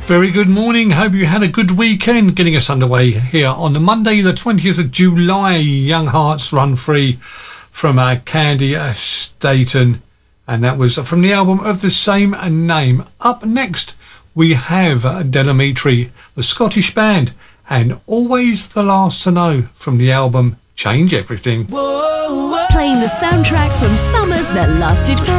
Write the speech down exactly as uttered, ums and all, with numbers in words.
Very good morning. Hope you had a good weekend. Getting us underway here on the Monday, the twentieth of July. Young Hearts Run Free from uh, Candy uh, Staten. And that was from the album of the same name. Up next, we have uh, Delamitri, the Scottish band, and Always the Last to Know from the album Change Everything. Whoa, whoa. Playing the soundtrack from summers that lasted forever.